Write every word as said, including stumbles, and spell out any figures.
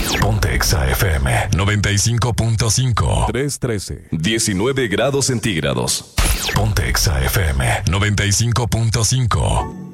Ponte Exa F M noventa y cinco punto cinco. tres trece. diecinueve grados centígrados. Ponte Exa F M noventa y cinco punto cinco.